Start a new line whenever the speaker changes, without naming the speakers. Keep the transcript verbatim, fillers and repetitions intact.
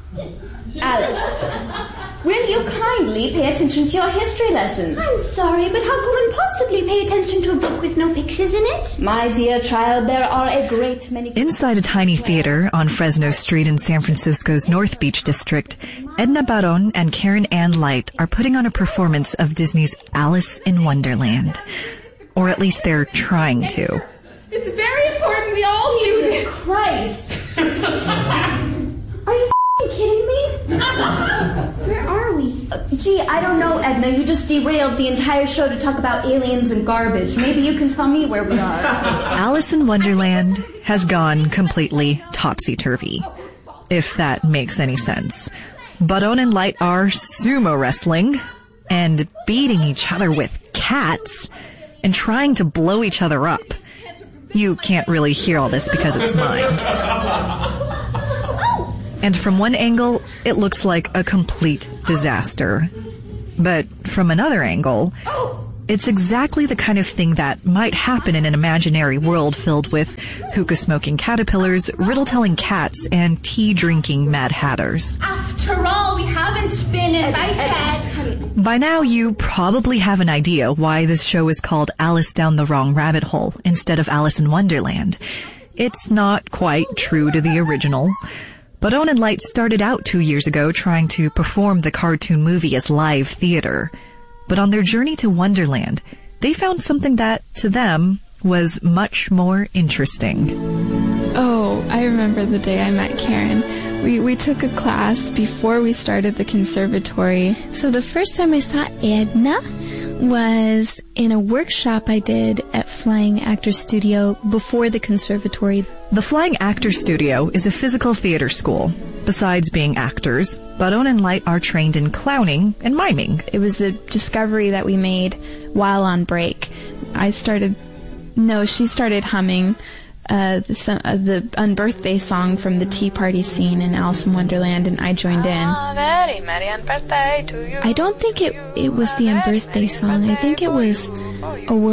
Alice, will you kindly pay attention to your history lesson?
I'm sorry, but how could one possibly pay attention to a book with no pictures in it?
My dear child, there are a great many...
Inside a tiny theater on Fresno Street in San Francisco's North Beach district, Edna Barron and Karen Ann Light are putting on a performance of Disney's Alice in Wonderland. Or at least they're trying to.
It's very important we all do this. Christ. Are you f***ing kidding me?
Where are we?
Uh, gee, I don't know, Edna. You just derailed the entire show to talk about aliens and garbage. Maybe you can tell me where we are.
Alice in Wonderland has gone completely topsy-turvy, if that makes any sense. Barron and Light are sumo wrestling and beating each other with cats and trying to blow each other up. You can't really hear all this because it's mimed. And from one angle, it looks like a complete disaster. But from another angle, it's exactly the kind of thing that might happen in an imaginary world filled with hookah-smoking caterpillars, riddle-telling cats, and tea-drinking Mad Hatters.
After all, we haven't been invited.
By now, you probably have an idea why this show is called Alice Down the Wrong Rabbit Hole instead of Alice in Wonderland. It's not quite true to the original. Barron and Light started out two years ago trying to perform the cartoon movie as live theater. But on their journey to Wonderland, they found something that, to them, was much more interesting.
Oh, I remember the day I met Karen. We we took a class before we started the conservatory.
So the first time I saw Edna was in a workshop I did at Flying Actor Studio before the conservatory.
The Flying Actor Studio is a physical theater school. Besides being actors, Barron and Light are trained in clowning and miming.
It was a discovery that we made while on break. I started, no, she started humming uh, the, uh, the unbirthday song from the Tea Party scene in Alice in Wonderland, and I joined in.
I don't think it it was the unbirthday song. I think it was a